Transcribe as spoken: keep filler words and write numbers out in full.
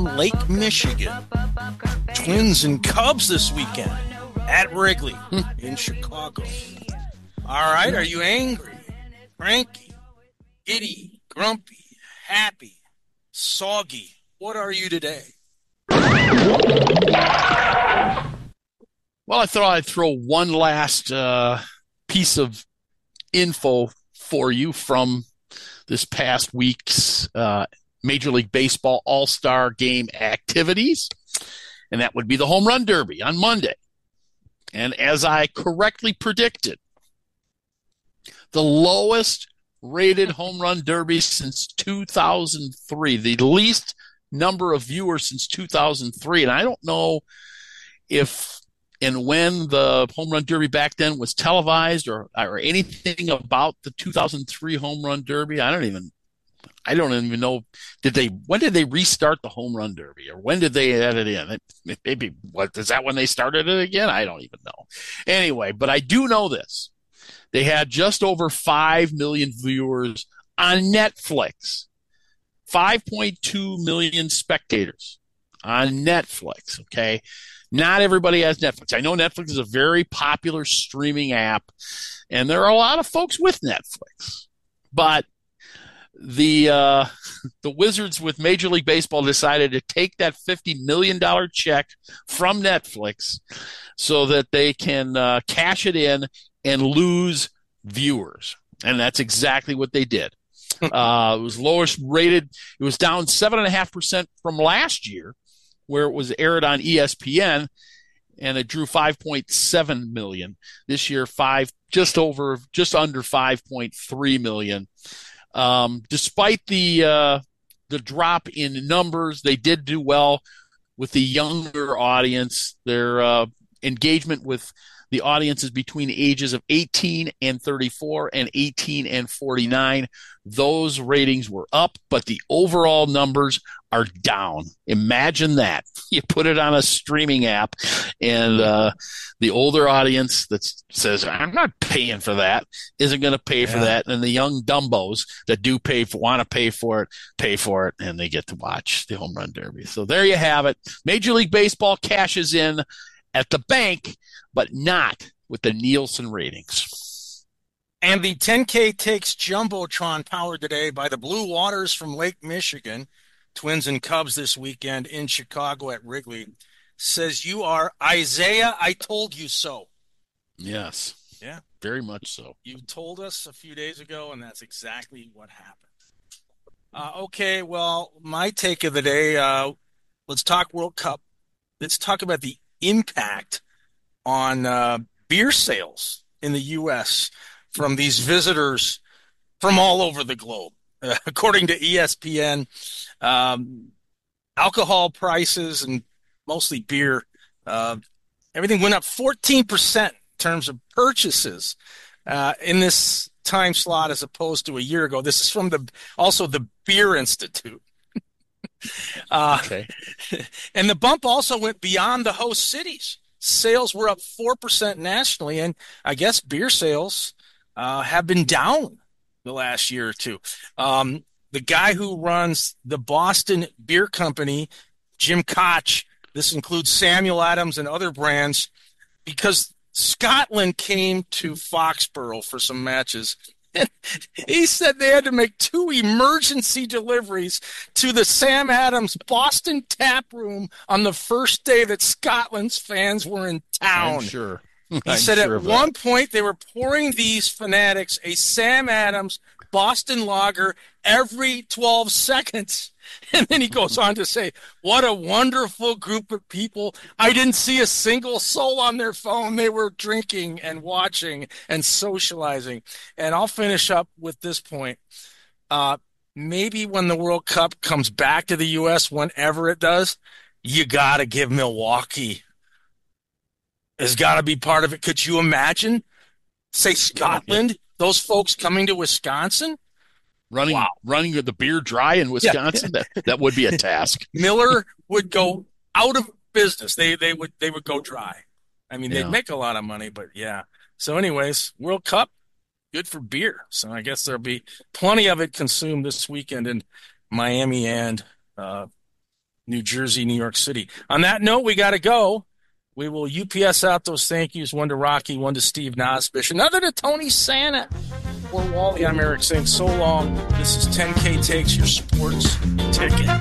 from Lake Michigan. Twins and Cubs this weekend at Wrigley in Chicago. All right, are you angry, cranky, giddy, grumpy, happy, soggy? What are you today? Well, I thought I'd throw one last uh, piece of info for you from this past week's uh, Major League Baseball All-Star Game activities, and that would be the Home Run Derby on Monday. And as I correctly predicted, the lowest rated Home Run Derby since two thousand three, the least number of viewers since two thousand three, and I don't know if and when the Home Run Derby back then was televised or or anything about the two thousand three Home Run Derby. I don't even I don't even know. Did they? When did they restart the Home Run Derby, or when did they add it in? It, maybe what is that when they started it again? I don't even know. Anyway, but I do know this: they had just over five million viewers on Netflix, five point two million spectators on Netflix. Okay. Not everybody has Netflix. I know Netflix is a very popular streaming app, and there are a lot of folks with Netflix. But the uh, the Wizards with Major League Baseball decided to take that fifty million dollars check from Netflix so that they can uh, cash it in and lose viewers. And that's exactly what they did. Uh, it was lowest rated. It was down seven point five percent from last year, where it was aired on E S P N, and it drew five point seven million. This year, five just over, just under five point three million. Um, despite the uh, the drop in numbers, they did do well with the younger audience. Their uh, engagement with the audiences between the ages of eighteen and thirty-four and eighteen and forty-nine, those ratings were up, but the overall numbers are down. Imagine that. You put it on a streaming app, and uh, the older audience that says, I'm not paying for that, isn't going to pay yeah. for that. And the young dumbos that do pay for, want to pay for it, pay for it, and they get to watch the Home Run Derby. So there you have it. Major League Baseball cashes in at the bank, but not with the Nielsen ratings. And the ten K takes Jumbotron, powered today by the Blue Waters from Lake Michigan. Twins and Cubs this weekend in Chicago at Wrigley. Says you are Isaiah, I told you so. Yes. Yeah. Very much so. You told us a few days ago, and that's exactly what happened. Uh, okay, well, my take of the day, uh, let's talk World Cup. Let's talk about the impact on uh, beer sales in the U S from these visitors from all over the globe. Uh, according to E S P N, um, alcohol prices and mostly beer, uh, everything went up fourteen percent in terms of purchases uh, in this time slot as opposed to a year ago. This is from the also the Beer Institute. uh, okay. And the bump also went beyond the host cities. Sales were up four percent nationally, and I guess beer sales uh, have been down the last year or two. Um, the guy who runs the Boston Beer Company, Jim Koch, this includes Samuel Adams and other brands, because Scotland came to Foxborough for some matches. And he said they had to make two emergency deliveries to the Sam Adams Boston tap room on the first day that Scotland's fans were in town. I'm sure. He I'm said sure at one point they were pouring these fanatics a Sam Adams Boston lager every twelve seconds. And then he goes on to say, what a wonderful group of people. I didn't see a single soul on their phone. They were drinking and watching and socializing. And I'll finish up with this point. Uh, maybe when the World Cup comes back to the U S, whenever it does, you got to give Milwaukee has got to be part of it. Could you imagine, say, Scotland, those folks coming to Wisconsin? Running wow. running the beer dry in Wisconsin, yeah. that, that would be a task. Miller would go out of business. They they would they would go dry. I mean, yeah. they'd make a lot of money, but yeah. So anyways, World Cup, good for beer. So I guess there'll be plenty of it consumed this weekend in Miami and uh, New Jersey, New York City. On that note, we got to go. We will U P S out those thank yous, one to Rocky, one to Steve Nosbish, another to Tony Sannett. For Wally, I'm Eric saying so long. This is ten K Takes, your sports ticket.